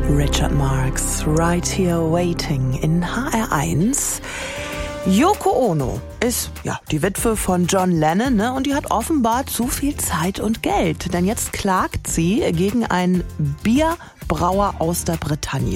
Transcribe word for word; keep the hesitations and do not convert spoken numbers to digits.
Richard Marx, Right Here Waiting in H R eins. Yoko Ono ist ja die Witwe von John Lennon, ne? Und die hat offenbar zu viel Zeit und Geld. Denn jetzt klagt sie gegen einen Bierbrauer aus der Bretagne.